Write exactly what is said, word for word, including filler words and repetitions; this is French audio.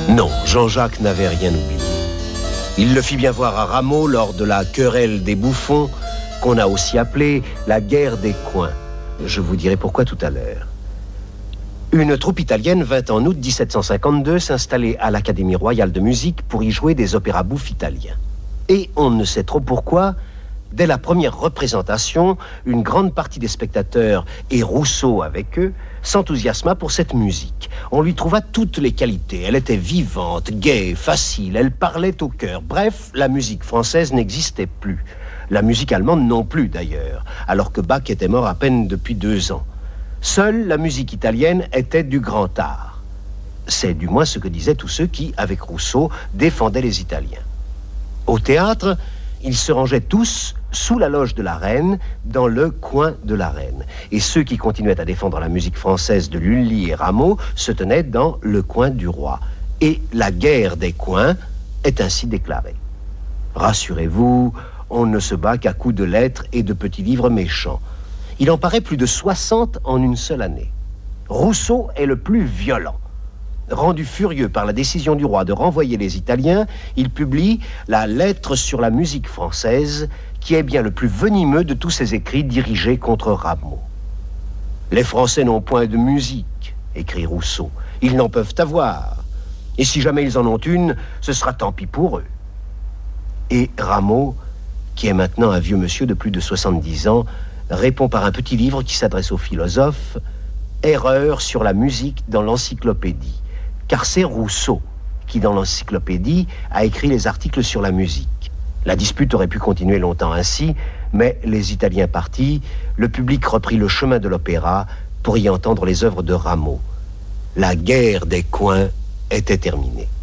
Non, Jean-Jacques n'avait rien oublié. Il le fit bien voir à Rameau lors de la querelle des bouffons, qu'on a aussi appelée la guerre des coins. Je vous dirai pourquoi tout à l'heure. Une troupe italienne vint en août dix-sept cent cinquante-deux s'installer à l'Académie royale de musique pour y jouer des opéras bouffes italiens. Et on ne sait trop pourquoi, dès la première représentation, une grande partie des spectateurs, et Rousseau avec eux, s'enthousiasma pour cette musique. On lui trouva toutes les qualités. Elle était vivante, gaie, facile, elle parlait au cœur. Bref, la musique française n'existait plus. La musique allemande non plus d'ailleurs, alors que Bach était mort à peine depuis deux ans. Seule la musique italienne était du grand art. C'est du moins ce que disaient tous ceux qui, avec Rousseau, défendaient les Italiens. Au théâtre, ils se rangeaient tous sous la loge de la reine, dans le coin de la reine. Et ceux qui continuaient à défendre la musique française de Lully et Rameau se tenaient dans le coin du roi. Et la guerre des coins est ainsi déclarée. Rassurez-vous, on ne se bat qu'à coups de lettres et de petits livres méchants. Il en paraît plus de soixante en une seule année. Rousseau est le plus violent. Rendu furieux par la décision du roi de renvoyer les Italiens, il publie la lettre sur la musique française, qui est bien le plus venimeux de tous ses écrits dirigés contre Rameau. « Les Français n'ont point de musique, écrit Rousseau. Ils n'en peuvent avoir. Et si jamais ils en ont une, ce sera tant pis pour eux. » Et Rameau, qui est maintenant un vieux monsieur de plus de soixante-dix ans, répond par un petit livre qui s'adresse aux philosophes, « Erreur sur la musique dans l'encyclopédie ». Car c'est Rousseau qui, dans l'encyclopédie, a écrit les articles sur la musique. La dispute aurait pu continuer longtemps ainsi, mais les Italiens partis, le public reprit le chemin de l'opéra pour y entendre les œuvres de Rameau. La guerre des coins était terminée.